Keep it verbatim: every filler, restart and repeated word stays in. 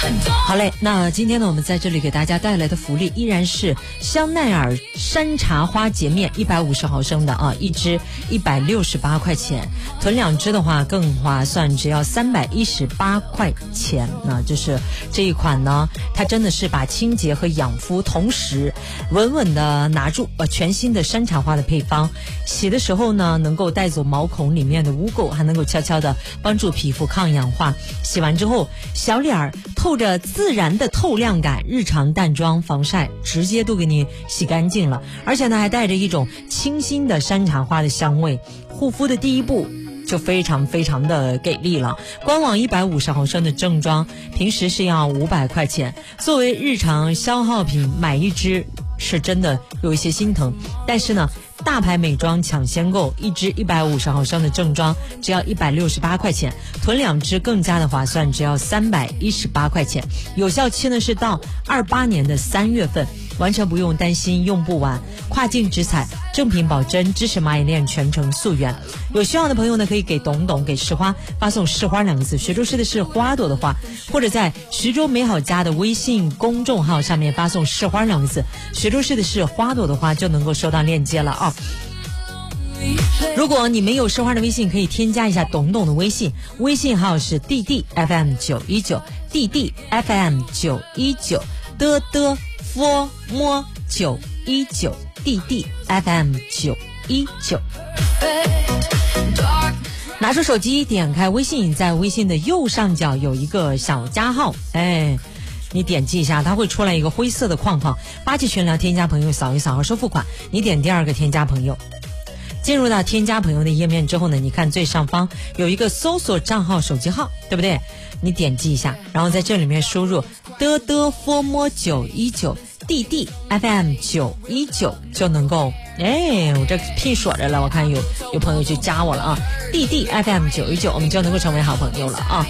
好嘞，那今天呢，我们在这里给大家带来的福利依然是香奈儿山茶花洁面一百五十毫升的啊，一支一百六十八块钱，囤两支的话更划算，只要三百一十八块钱。那就是这一款呢，它真的是把清洁和养肤同时稳稳的拿住，呃，全新的山茶花的配方，洗的时候呢，能够带走毛孔里面的污垢，还能够悄悄的帮助皮肤抗氧化。洗完之后，小脸儿透着自然的透亮感，日常淡妆防晒直接都给你洗干净了，而且呢还带着一种清新的山茶花的香味，护肤的第一步就非常非常的给力了。官网一百五十毫升的正装平时是要五百块钱，作为日常消耗品买一支是真的有一些心疼，但是呢大牌美妆抢先购，一支一百五十毫升的正装只要一百六十八块钱，囤两支更加的划算，只要三百一十八块钱。有效期呢是到二八年的三月份，完全不用担心用不完，跨境直采，正品保真，支持蚂蚁链全程溯源。有需要的朋友呢，可以给董董给市花发送市花两个字，徐州市的是花朵的花，或者在徐州美好家的微信公众号上面发送市花两个字，徐州市的是花朵的花，就能够收到链接了啊。如果你没有市花的微信，可以添加一下董董的微信，微信号是 D D F M 九一九 D D F M 九一九的的 f 摸九一九 D D F M 九一九。拿出手机，点开微信，在微信的右上角有一个小加号，哎，你点击一下，它会出来一个灰色的框框，八级群聊添加朋友，扫一扫和收付款，你点第二个添加朋友。进入到添加朋友的页面之后呢，你看最上方有一个搜索账号手机号，对不对？你点击一下，然后在这里面输入的的 f 摸九一九 D D F M 九一九就能够，哎，我这拼锁着了，我看有有朋友就加我了啊 ，D D F M 九一九，我们就能够成为好朋友了啊。